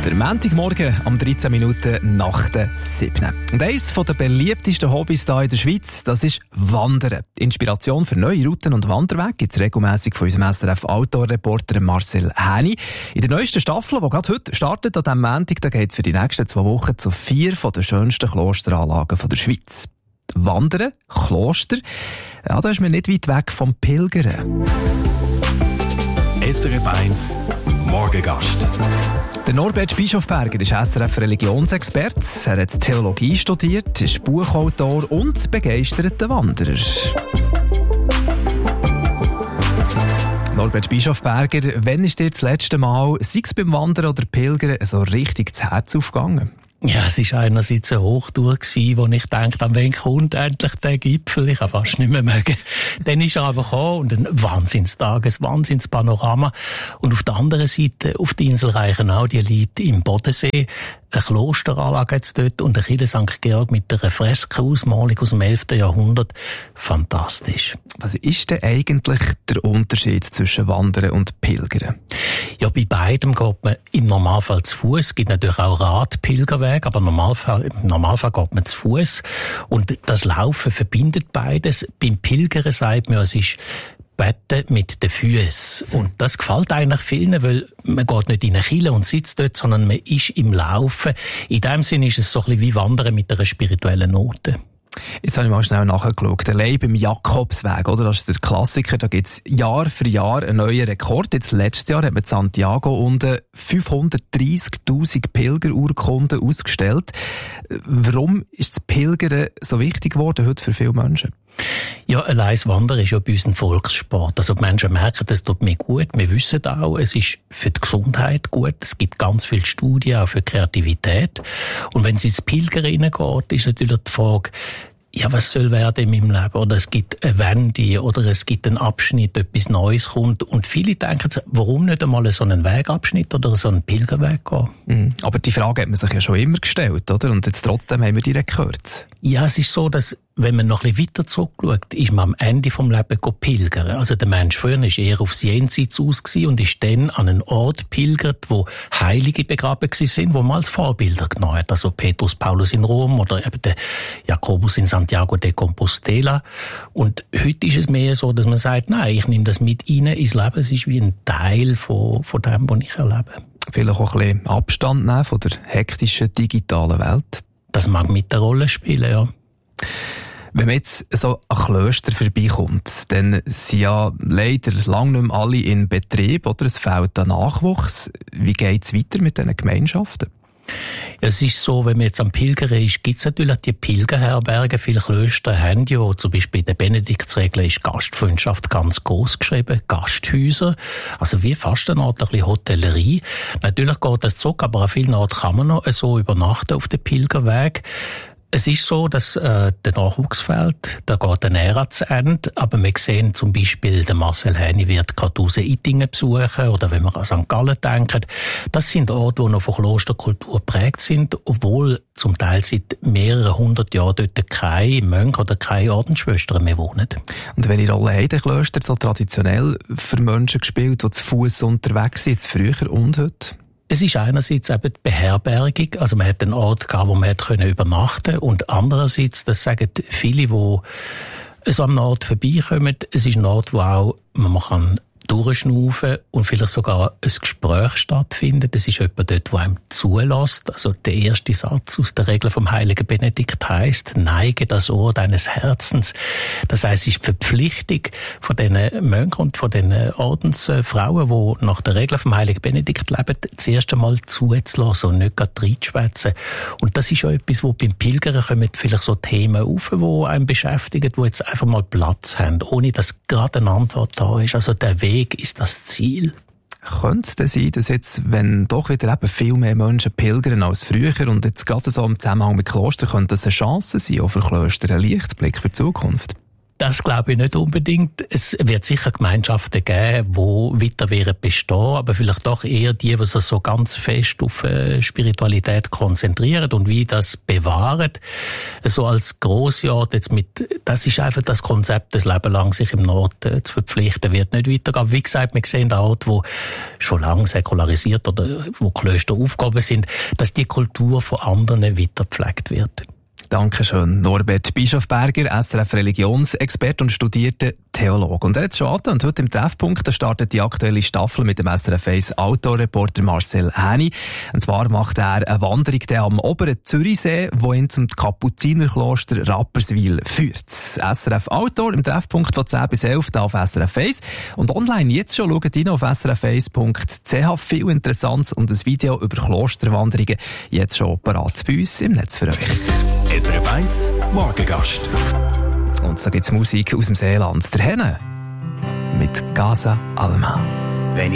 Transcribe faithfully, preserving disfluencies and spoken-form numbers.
Der Montagmorgen am dreizehn Minuten nach der sieben. Und eines der beliebtesten Hobbys hier in der Schweiz, das ist Wandern. Inspiration für neue Routen und Wanderwege gibt es regelmässig von unserem S R F-Outdoor-Reporter Marcel Häni. In der neuesten Staffel, die gerade heute startet, an diesem Montag, da geht es für die nächsten zwei Wochen zu vier von den schönsten Klosteranlagen der Schweiz. Wandern, Kloster, ja, da ist man nicht weit weg vom Pilgern. S R F eins Morgengast. Der Norbert Bischofberger ist S R F-Religionsexperte. Er hat Theologie studiert, ist Buchautor und begeisterter Wanderer. Norbert Bischofberger, wann ist dir das letzte Mal, sei es beim Wandern oder Pilgern, so richtig das Herz aufgegangen? Ja, es war einerseits eine Hochtour, wo ich dachte, an wen kommt endlich der Gipfel? Ich kann fast nicht mehr mögen. Dann ist er aber gekommen und ein Wahnsinnstag, ein Wahnsinnspanorama. Und auf der anderen Seite, auf der Insel Reichenau, die liegt im Bodensee, eine Klosteranlage jetzt dort und eine Kirche Sankt Georg mit einer Freskausmalung aus dem elften Jahrhundert. Fantastisch. Was ist denn eigentlich der Unterschied zwischen Wandern und Pilgern? Ja, bei beidem geht man im Normalfall zu Fuß. Es gibt natürlich auch Radpilgerwege, aber im Normalfall, im Normalfall geht man zu Fuß. Und das Laufen verbindet beides. Beim Pilgern sagt man, es ist Betten mit den Füßen. Und das gefällt eigentlich vielen, weil man geht nicht in eine Kirche und sitzt dort, sondern man ist im Laufen. In dem Sinne ist es so ein bisschen wie Wandern mit einer spirituellen Note. Jetzt habe ich mal schnell nachgeschaut. Allein beim Jakobsweg, oder? Das ist der Klassiker. Da gibt es Jahr für Jahr einen neuen Rekord. Jetzt letztes Jahr hat man in Santiago unten fünfhundertdreissigtausend Pilgerurkunden ausgestellt. Warum ist das Pilgern so wichtig geworden heute für viele Menschen? Ja, allein das Wandern ist ja bei uns ein Volkssport. Also die Menschen merken, das tut mir gut. Wir wissen auch, es ist für die Gesundheit gut. Es gibt ganz viele Studien auch für Kreativität. Und wenn es ins Pilgern hineingeht, ist natürlich die Frage, ja, was soll werden in meinem Leben? Oder es gibt eine Wende, oder es gibt einen Abschnitt, etwas Neues kommt. Und viele denken sich, warum nicht einmal so einen Wegabschnitt oder so einen Pilgerweg gehen? Mhm. Aber die Frage hat man sich ja schon immer gestellt, oder? Und jetzt trotzdem haben wir die gehört. Ja, es ist so, dass, wenn man noch ein bisschen weiter zurückschaut, ist man am Ende vom Leben pilgern. Also der Mensch früher war eher aufs Jenseits aus und ist dann an einen Ort pilgert, wo Heilige begraben sind, wo man als Vorbilder genommen hat. Also Petrus, Paulus in Rom oder eben der Jakobus in Santiago de Compostela. Und heute ist es mehr so, dass man sagt, nein, ich nehme das mit rein ins Leben. Es ist wie ein Teil von, von dem, was ich erlebe. Vielleicht auch ein bisschen Abstand nehmen von der hektischen digitalen Welt. Das mag mit der Rolle spielen, ja. Wenn man jetzt so an Klöster vorbeikommt, dann sind ja leider lang nicht mehr alle in Betrieb, oder? Es fehlt an Nachwuchs. Wie geht es weiter mit diesen Gemeinschaften? Ja, es ist so, wenn man jetzt am Pilgern ist, gibt es natürlich die Pilgerherbergen. Viele Klöster haben ja, zum Beispiel in der Benediktsregel ist Gastfreundschaft ganz groß geschrieben, Gasthäuser, also wie fast eine Art ein bisschen Hotellerie. Natürlich geht das zurück, aber an vielen Orten kann man noch so übernachten auf dem Pilgerweg. Es ist so, dass äh, der Nachwuchs fehlt, da geht eine Ära zu Ende, aber wir sehen zum Beispiel, der Marcel Häni wird Kartusen Ittigen besuchen oder wenn wir an Sankt Gallen denken, das sind Orte, die noch von Klosterkultur geprägt sind, obwohl zum Teil seit mehreren hundert Jahren dort keine Mönche oder keine Ordensschwestern mehr wohnen. Und welche Rolle haben die Klöster so traditionell für Menschen gespielt, die zu Fuss unterwegs sind, jetzt früher und heute? Es ist einerseits eben die Beherbergung, also man hat einen Ort gehabt, wo man hat können übernachten und andererseits, das sagen viele, die so am Ort vorbeikommen, es ist ein Ort, wo auch man kann durchschnaufen und vielleicht sogar ein Gespräch stattfindet. Es ist jemand dort, der einem zulässt. Also der erste Satz aus der Regel vom heiligen Benedikt heisst, neige das Ohr deines Herzens. Das heisst, es ist die Verpflichtung von den Mönchen und von den Ordensfrauen, die nach der Regel vom heiligen Benedikt leben, das erste Mal zuzulassen und nicht gerade reinzuschwätzen. Und das ist ja etwas, wo beim Pilgern kommen vielleicht so Themen auf, die einen beschäftigen, die jetzt einfach mal Platz haben, ohne dass gerade eine Antwort da ist. Also der Weg ist das Ziel. Könnte es denn sein, dass jetzt, wenn doch wieder eben viel mehr Menschen pilgern als früher und jetzt gerade so im Zusammenhang mit Klostern, könnte das eine Chance sein, auch für Klöster, ein Lichtblick für die Zukunft? Das glaube ich nicht unbedingt. Es wird sicher Gemeinschaften geben, die weiter werden bestehen, aber vielleicht doch eher die, die sich so ganz fest auf Spiritualität konzentrieren und wie das bewahren. So als grosse Art jetzt mit, das ist einfach das Konzept, das Leben lang sich im Nord äh, zu verpflichten, wird nicht weitergehen. Wie gesagt, wir sehen da Orte, wo schon lange säkularisiert oder wo Klöster Aufgaben sind, dass die Kultur von anderen weitergepflegt wird. Dankeschön, Norbert Bischofberger, S R F-Religionsexperte und studierter Theologe. Und er hat schon angekündigt, heute im Treffpunkt da startet die aktuelle Staffel mit dem S R F eins Outdoor-Reporter Marcel Häni. Und zwar macht er eine Wanderung am oberen Zürichsee, die ihn zum Kapuzinerkloster Rapperswil führt. S R F Outdoor im Treffpunkt von zehn bis elf da auf S R F eins. Und online jetzt schon schaut rein auf s r f eins punkt c h. Viel Interessantes und ein Video über Klosterwanderungen jetzt schon parat bei uns im Netz für euch. S R F eins Morgengast. Und da gibt's Musik aus dem Seeland. Der Henne mit Casa Alma.